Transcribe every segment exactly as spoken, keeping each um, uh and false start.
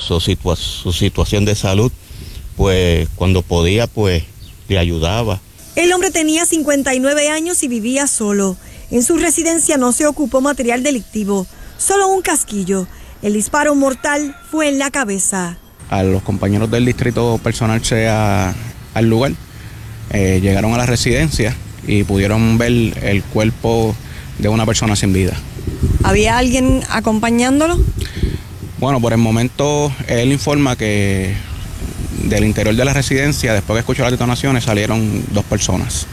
su, situa su situación de salud, pues cuando podía, pues le ayudaba. El hombre tenía cincuenta y nueve años y vivía solo. En su residencia no se ocupó material delictivo, solo un casquillo. El disparo mortal fue en la cabeza. A los compañeros del distrito personarse a, al lugar, eh, llegaron a la residencia y pudieron ver el cuerpo de una persona sin vida. ¿Había alguien acompañándolo? Bueno, por el momento él informa que del interior de la residencia, después que escuchó las detonaciones, salieron dos personas.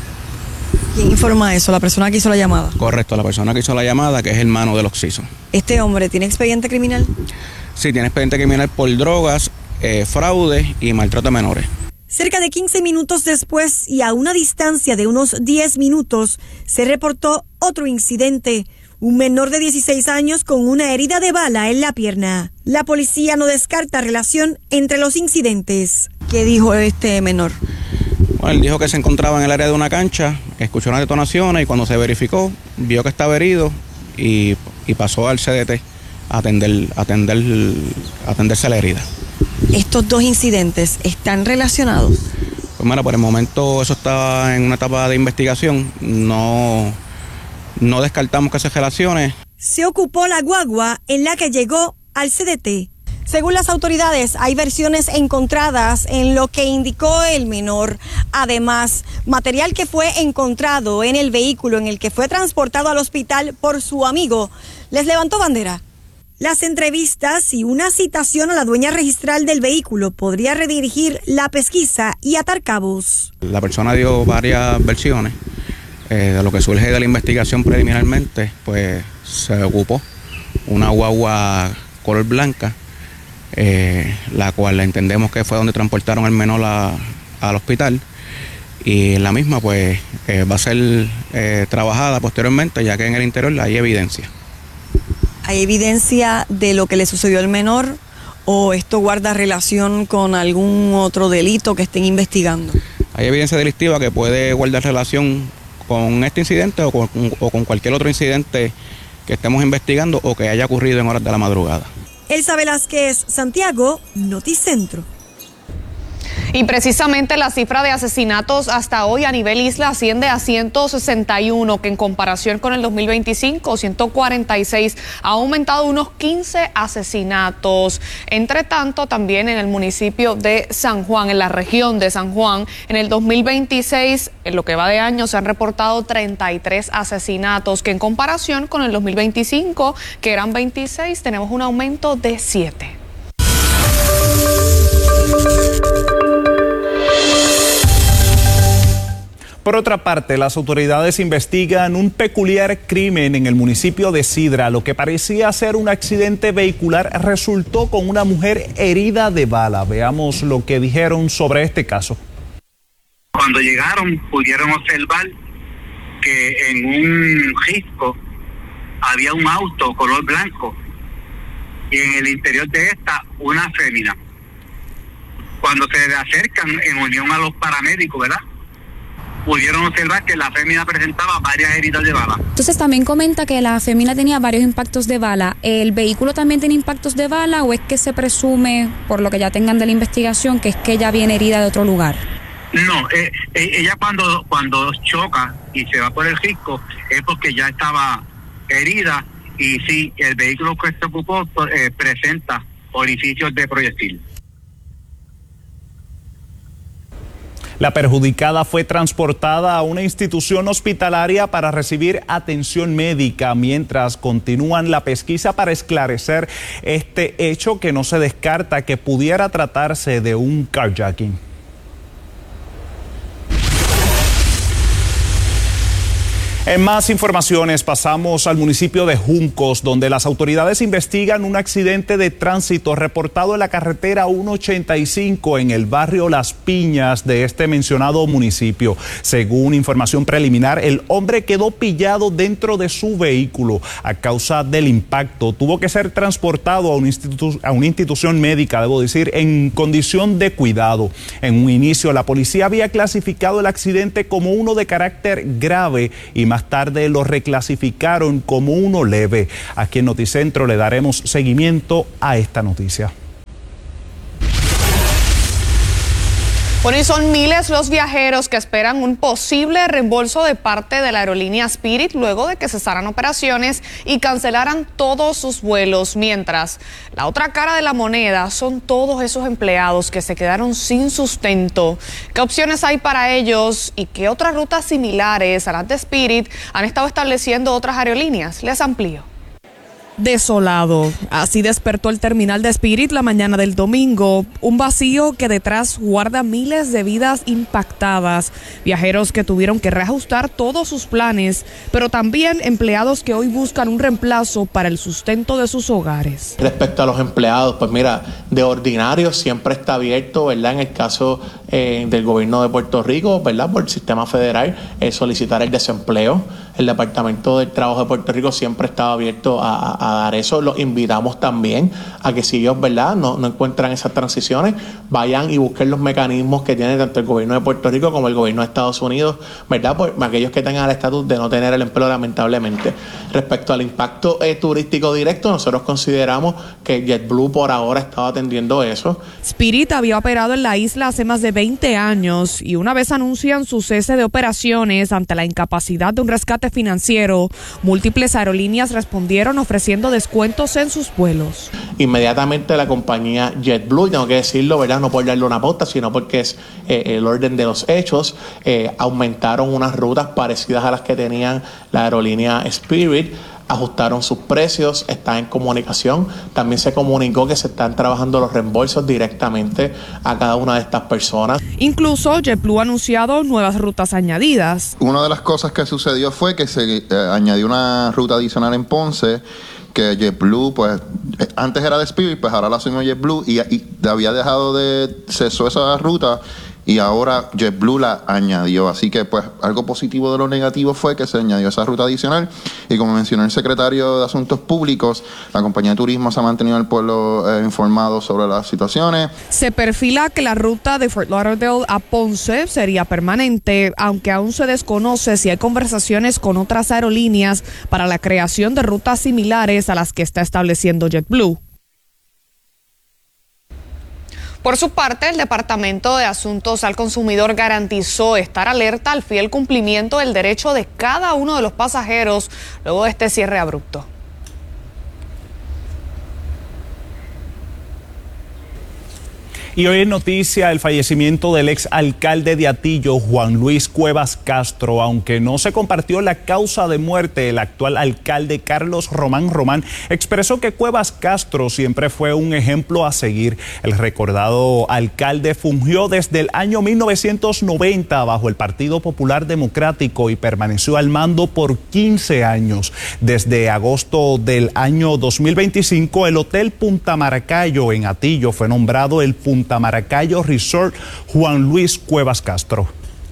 ¿Quién informa eso? ¿La persona que hizo la llamada? Correcto, la persona que hizo la llamada, que es hermano del occiso. ¿Este hombre tiene expediente criminal? Sí, tiene expediente criminal por drogas, eh, fraude y maltrato a menores. Cerca de quince minutos después y a una distancia de unos diez minutos, se reportó otro incidente. Un menor de dieciséis años con una herida de bala en la pierna. La policía no descarta relación entre los incidentes. ¿Qué dijo este menor? Bueno, él dijo que se encontraba en el área de una cancha, escuchó unas detonaciones y cuando se verificó, vio que estaba herido y, y pasó al C D T a atender, atender, atenderse a la herida. ¿Estos dos incidentes están relacionados? Pues mira, por el momento eso está en una etapa de investigación, no, no descartamos que se relacione. Se ocupó la guagua en la que llegó al C D T. Según las autoridades, hay versiones encontradas en lo que indicó el menor. Además, material que fue encontrado en el vehículo en el que fue transportado al hospital por su amigo les levantó bandera. Las entrevistas y una citación a la dueña registral del vehículo podría redirigir la pesquisa y atar cabos. La persona dio varias versiones. Eh, de lo que surge de la investigación preliminarmente, pues se ocupó una guagua color blanca, eh, la cual entendemos que fue donde transportaron al menor a, al hospital, y la misma pues eh, va a ser eh, trabajada posteriormente, ya que en el interior hay evidencia. ¿Hay evidencia de lo que le sucedió al menor o esto guarda relación con algún otro delito que estén investigando? Hay evidencia delictiva que puede guardar relación con este incidente o con, o con cualquier otro incidente que estemos investigando o que haya ocurrido en horas de la madrugada. Elsa Velázquez, Santiago, Noticentro. Y precisamente la cifra de asesinatos hasta hoy a nivel isla asciende a ciento sesenta y uno, que en comparación con el dos mil veinticinco, ciento cuarenta y seis, ha aumentado unos quince asesinatos. Entre tanto, también en el municipio de San Juan, en la región de San Juan, en el dos mil veintiséis, en lo que va de año, se han reportado treinta y tres asesinatos, que en comparación con el dos mil veinticinco, que eran veintiséis, tenemos un aumento de siete. Por otra parte, las autoridades investigan un peculiar crimen en el municipio de Sidra. Lo que parecía ser un accidente vehicular resultó con una mujer herida de bala. Veamos lo que dijeron sobre este caso. Cuando llegaron, pudieron observar que en un risco había un auto color blanco y en el interior de esta una fémina. Cuando se acercan en unión a los paramédicos, ¿verdad?, pudieron observar que la fémina presentaba varias heridas de bala. Entonces también comenta que la fémina tenía varios impactos de bala. ¿El vehículo también tiene impactos de bala o es que se presume, por lo que ya tengan de la investigación, que es que ella viene herida de otro lugar? No, eh, eh, ella cuando, cuando choca y se va por el risco es porque ya estaba herida y sí, el vehículo que se ocupó eh, presenta orificios de proyectil. La perjudicada fue transportada a una institución hospitalaria para recibir atención médica, mientras continúan la pesquisa para esclarecer este hecho, que no se descarta que pudiera tratarse de un carjacking. En más informaciones pasamos al municipio de Juncos, donde las autoridades investigan un accidente de tránsito reportado en la carretera ciento ochenta y cinco en el barrio Las Piñas de este mencionado municipio. Según información preliminar, el hombre quedó pillado dentro de su vehículo a causa del impacto. Tuvo que ser transportado a una, institu- a una institución médica, debo decir, en condición de cuidado. En un inicio, la policía había clasificado el accidente como uno de carácter grave y más Más tarde lo reclasificaron como uno leve. Aquí en Noticentro le daremos seguimiento a esta noticia. Bueno, y son miles los viajeros que esperan un posible reembolso de parte de la aerolínea Spirit luego de que cesaran operaciones y cancelaran todos sus vuelos. Mientras, la otra cara de la moneda son todos esos empleados que se quedaron sin sustento. ¿Qué opciones hay para ellos y qué otras rutas similares a las de Spirit han estado estableciendo otras aerolíneas? Les amplío. Desolado. Así despertó el terminal de Spirit la mañana del domingo. Un vacío que detrás guarda miles de vidas impactadas. Viajeros que tuvieron que reajustar todos sus planes, pero también empleados que hoy buscan un reemplazo para el sustento de sus hogares. Respecto a los empleados, pues mira, de ordinario siempre está abierto, ¿verdad? En el caso eh, del gobierno de Puerto Rico, ¿verdad? Por el sistema federal, eh, solicitar el desempleo. El Departamento del Trabajo de Puerto Rico siempre estaba abierto a, a, a dar eso. Los invitamos también a que si ellos, ¿verdad?, no, no encuentran esas transiciones, vayan y busquen los mecanismos que tiene tanto el gobierno de Puerto Rico como el gobierno de Estados Unidos, ¿verdad?, por aquellos que tengan el estatus de no tener el empleo, lamentablemente. Respecto al impacto eh, turístico directo, nosotros consideramos que JetBlue por ahora estaba atendiendo eso. Spirit había operado en la isla hace más de veinte años y una vez anuncian su cese de operaciones ante la incapacidad de un rescate financiero, múltiples aerolíneas respondieron ofreciendo descuentos en sus vuelos. Inmediatamente la compañía JetBlue, tengo que decirlo, ¿verdad?, no por darle una pauta, sino porque es eh, el orden de los hechos, eh, aumentaron unas rutas parecidas a las que tenían la aerolínea Spirit, ajustaron sus precios, están en comunicación. También se comunicó que se están trabajando los reembolsos directamente a cada una de estas personas. Incluso JetBlue ha anunciado nuevas rutas añadidas. Una de las cosas que sucedió fue que se eh, añadió una ruta adicional en Ponce, que JetBlue, pues, antes era de Spirit, pues ahora la asumió JetBlue y, y había dejado de, cesó esa ruta y ahora JetBlue la añadió. Así que, pues, algo positivo de lo negativo fue que se añadió esa ruta adicional y, como mencionó el secretario de Asuntos Públicos, la compañía de turismo se ha mantenido al pueblo eh, informado sobre las situaciones. Se perfila que la ruta de Fort Lauderdale a Ponce sería permanente, aunque aún se desconoce si hay conversaciones con otras aerolíneas para la creación de rutas similares a las que está estableciendo JetBlue. Por su parte, el Departamento de Asuntos al Consumidor garantizó estar alerta al fiel cumplimiento del derecho de cada uno de los pasajeros luego de este cierre abrupto. Y hoy en noticia el fallecimiento del ex alcalde de Atillo, Juan Luis Cuevas Castro. Aunque no se compartió la causa de muerte, el actual alcalde Carlos Román Román expresó que Cuevas Castro siempre fue un ejemplo a seguir. El recordado alcalde fungió desde el año mil novecientos noventa bajo el Partido Popular Democrático y permaneció al mando por quince años. Desde agosto del año dos mil veinticinco, el Hotel Punta Maracayo en Atillo fue nombrado el Punta Maracayo Resort Juan Luis Cuevas Castro.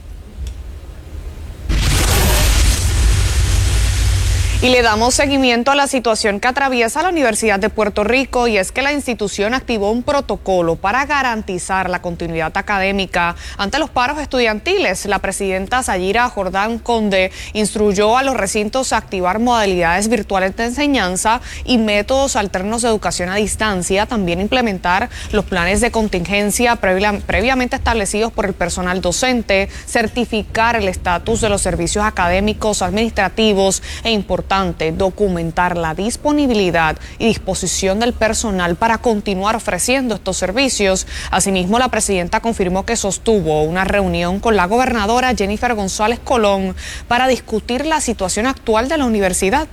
Y le damos seguimiento a la situación que atraviesa la Universidad de Puerto Rico, y es que la institución activó un protocolo para garantizar la continuidad académica ante los paros estudiantiles. La presidenta Sayira Jordán Conde instruyó a los recintos a activar modalidades virtuales de enseñanza y métodos alternos de educación a distancia, también implementar los planes de contingencia previa, previamente establecidos por el personal docente, certificar el estatus de los servicios académicos, administrativos e importantes, documentar la disponibilidad y disposición del personal para continuar ofreciendo estos servicios. Asimismo, la presidenta confirmó que sostuvo una reunión con la gobernadora Jennifer González Colón para discutir la situación actual de la universidad.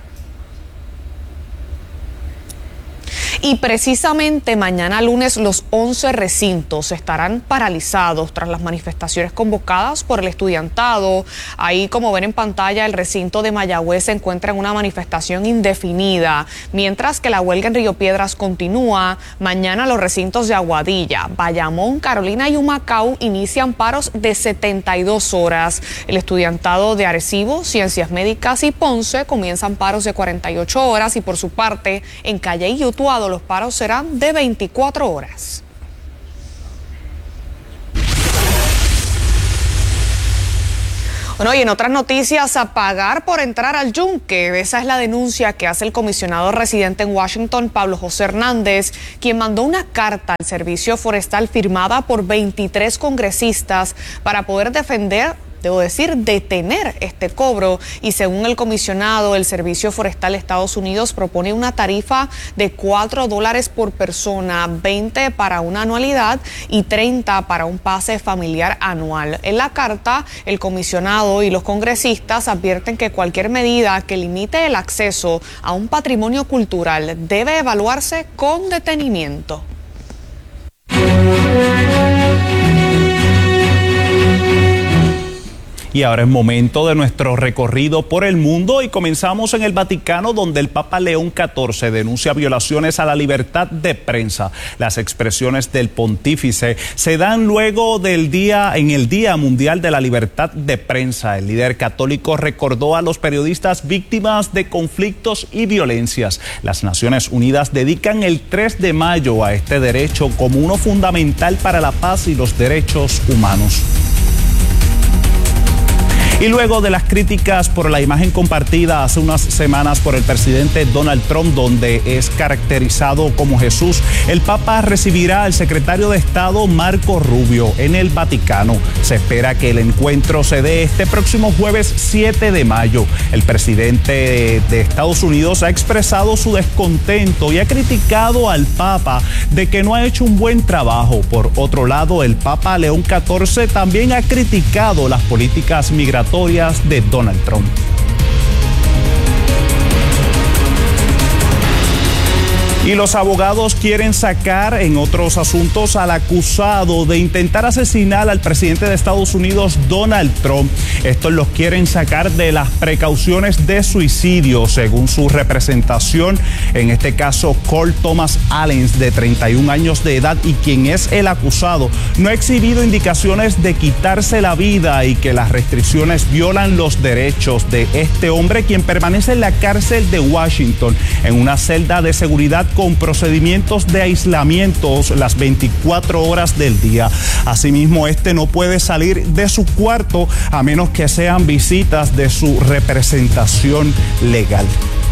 Y precisamente mañana lunes los once recintos estarán paralizados tras las manifestaciones convocadas por el estudiantado. Ahí, como ven en pantalla, el recinto de Mayagüez se encuentra en una manifestación indefinida, mientras que la huelga en Río Piedras continúa. Mañana los recintos de Aguadilla, Bayamón, Carolina y Humacao inician paros de setenta y dos horas. El estudiantado de Arecibo, Ciencias Médicas y Ponce comienzan paros de cuarenta y ocho horas, y por su parte en Calle y Utuado los paros serán de veinticuatro horas. Bueno, y en otras noticias, a pagar por entrar al yunque. Esa es la denuncia que hace el comisionado residente en Washington, Pablo José Hernández, quien mandó una carta al Servicio Forestal firmada por veintitrés congresistas para poder defender, debo decir, detener este cobro. Y según el comisionado, el Servicio Forestal de Estados Unidos propone una tarifa de cuatro dólares por persona, veinte para una anualidad y treinta para un pase familiar anual. En la carta, el comisionado y los congresistas advierten que cualquier medida que limite el acceso a un patrimonio cultural debe evaluarse con detenimiento. Y ahora es momento de nuestro recorrido por el mundo y comenzamos en el Vaticano, donde el Papa León catorce denuncia violaciones a la libertad de prensa. Las expresiones del pontífice se dan luego del día, en el Día Mundial de la Libertad de Prensa. El líder católico recordó a los periodistas víctimas de conflictos y violencias. Las Naciones Unidas dedican el tres de mayo a este derecho como uno fundamental para la paz y los derechos humanos. Y luego de las críticas por la imagen compartida hace unas semanas por el presidente Donald Trump, donde es caracterizado como Jesús, el Papa recibirá al secretario de Estado Marco Rubio en el Vaticano. Se espera que el encuentro se dé este próximo jueves siete de mayo. El presidente de Estados Unidos ha expresado su descontento y ha criticado al Papa de que no ha hecho un buen trabajo. Por otro lado, el Papa León catorce también ha criticado las políticas migratorias de Donald Trump. Y los abogados quieren sacar en otros asuntos al acusado de intentar asesinar al presidente de Estados Unidos, Donald Trump. Estos los quieren sacar de las precauciones de suicidio, según su representación. En este caso, Cole Thomas Allen, de treinta y un años de edad y quien es el acusado, no ha exhibido indicaciones de quitarse la vida y que las restricciones violan los derechos de este hombre, quien permanece en la cárcel de Washington en una celda de seguridad con procedimientos de aislamiento las veinticuatro horas del día. Asimismo, este no puede salir de su cuarto a menos que sean visitas de su representación legal.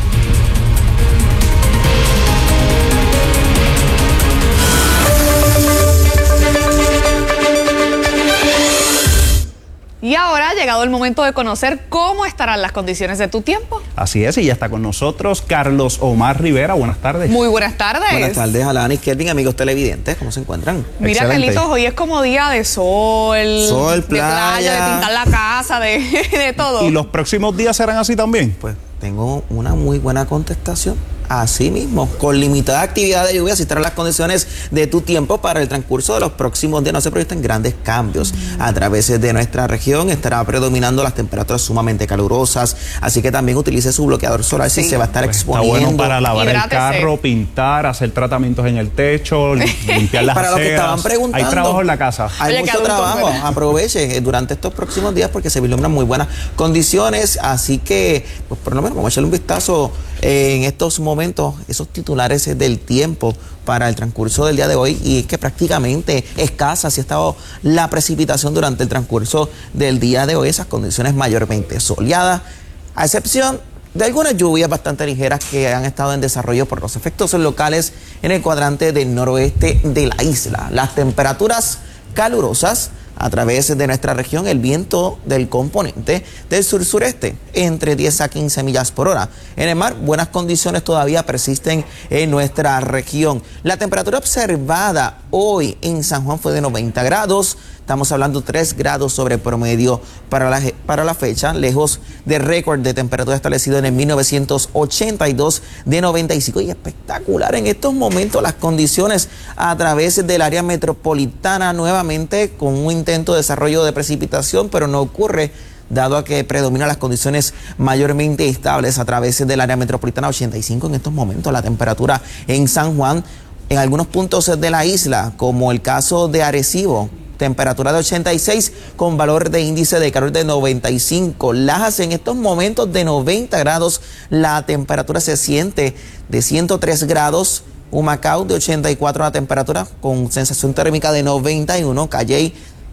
Y ahora ha llegado el momento de conocer cómo estarán las condiciones de tu tiempo. Así es, y ya está con nosotros Carlos Omar Rivera. Buenas tardes. Muy buenas tardes. Buenas tardes, Alani, Kelvin, amigos televidentes, ¿cómo se encuentran? Mira, Excelente. Carlitos, hoy es como día de sol, Sol, de playa. playa, de pintar la casa, de, de todo. ¿Y los próximos días serán así también? Pues tengo una muy buena contestación. Así mismo, con limitada actividad de lluvia, así estarán las condiciones de tu tiempo para el transcurso de los próximos días. No se proyectan grandes cambios. Mm. A través de nuestra región estará predominando las temperaturas sumamente calurosas, así que también utilice su bloqueador solar sí. si se va a estar pues exponiendo. Está bueno para lavar Hidrátese. el carro, pintar, hacer tratamientos en el techo, limpiar las Para aceras. los que estaban preguntando, hay trabajo en la casa. Hay Oye, mucho trabajo. Aproveche durante estos próximos días porque se vislumbran muy buenas condiciones, así que pues por lo menos vamos a echarle un vistazo en estos momentos, esos titulares del tiempo para el transcurso del día de hoy, y es que prácticamente escasa si ha estado la precipitación durante el transcurso del día de hoy. Esas condiciones mayormente soleadas, a excepción de algunas lluvias bastante ligeras que han estado en desarrollo por los efectos locales en el cuadrante del noroeste de la isla. Las temperaturas calurosas a través de nuestra región, el viento del componente del sur-sureste entre diez a quince millas por hora. En el mar, buenas condiciones todavía persisten en nuestra región. La temperatura observada hoy en San Juan fue de noventa grados. Estamos hablando tres grados sobre promedio para la, para la fecha, lejos del récord de temperatura establecido en el mil novecientos ochenta y dos de noventa y cinco. Y espectacular en estos momentos las condiciones a través del área metropolitana, nuevamente con un intento de desarrollo de precipitación, pero no ocurre, dado a que predominan las condiciones mayormente estables a través del área metropolitana. Ochenta y cinco en estos momentos la temperatura en San Juan, en algunos puntos de la isla, como el caso de Arecibo, temperatura de ochenta y seis con valor de índice de calor de noventa y cinco. Lajas en estos momentos de noventa grados, la temperatura se siente de ciento tres grados. Humacao de ochenta y cuatro la temperatura con sensación térmica de noventa y uno. Calley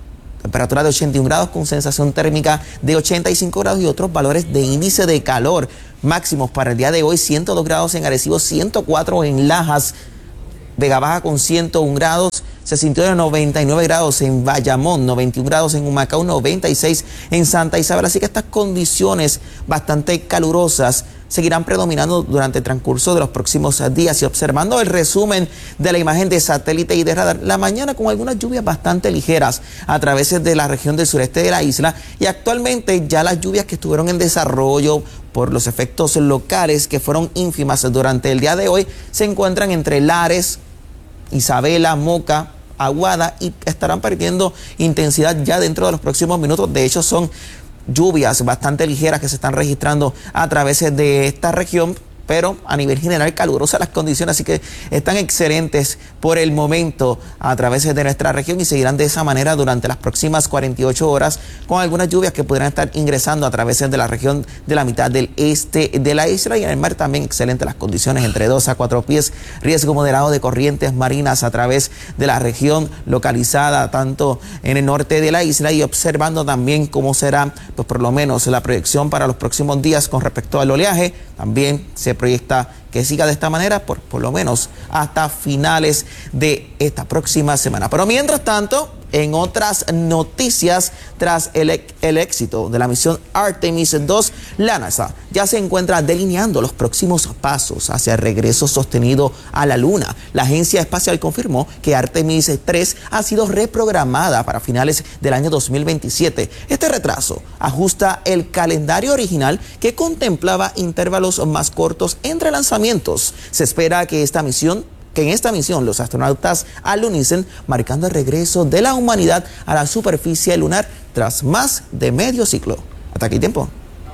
temperatura de ochenta y un grados con sensación térmica de ochenta y cinco grados y otros valores de índice de calor máximos para el día de hoy: ciento dos grados en Arecibo, ciento cuatro en Lajas, Vega Baja con ciento un grados, se sintió de noventa y nueve grados en Bayamón, noventa y un grados en Humacao, noventa y seis en Santa Isabel. Así que estas condiciones bastante calurosas seguirán predominando durante el transcurso de los próximos días. Y observando el resumen de la imagen de satélite y de radar, la mañana con algunas lluvias bastante ligeras a través de la región del sureste de la isla, y actualmente ya las lluvias que estuvieron en desarrollo por los efectos locales que fueron ínfimas durante el día de hoy se encuentran entre Lares, Isabela, Moca, Aguada, y estarán perdiendo intensidad ya dentro de los próximos minutos. De hecho, son lluvias bastante ligeras que se están registrando a través de esta región, pero a nivel general calurosas las condiciones, así que están excelentes por el momento a través de nuestra región y seguirán de esa manera durante las próximas cuarenta y ocho horas, con algunas lluvias que podrán estar ingresando a través de la región de la mitad del este de la isla. Y en el mar también excelentes las condiciones, entre dos a cuatro pies, riesgo moderado de corrientes marinas a través de la región localizada tanto en el norte de la isla, y observando también cómo será, pues por lo menos la proyección para los próximos días con respecto al oleaje. También se proyecta que siga de esta manera por, por lo menos hasta finales de esta próxima semana. Pero mientras tanto, en otras noticias, tras el, el éxito de la misión Artemis dos, la NASA ya se encuentra delineando los próximos pasos hacia el regreso sostenido a la Luna. La agencia espacial confirmó que Artemis tres ha sido reprogramada para finales del año dos mil veintisiete. Este retraso ajusta el calendario original, que contemplaba intervalos más cortos entre lanzamientos. Se espera que esta misión que en esta misión los astronautas alunicen, marcando el regreso de la humanidad a la superficie lunar tras más de medio ciclo. Hasta aquí tiempo.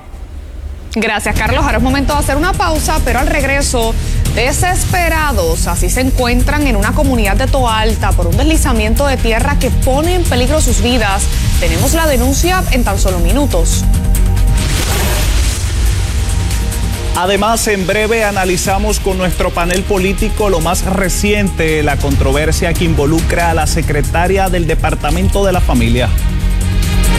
Gracias, Carlos. Ahora es momento de hacer una pausa, pero al regreso, desesperados, así se encuentran en una comunidad de Toa Alta por un deslizamiento de tierra que pone en peligro sus vidas. Tenemos la denuncia en tan solo minutos. Además, en breve analizamos con nuestro panel político lo más reciente, la controversia que involucra a la secretaria del Departamento de la Familia.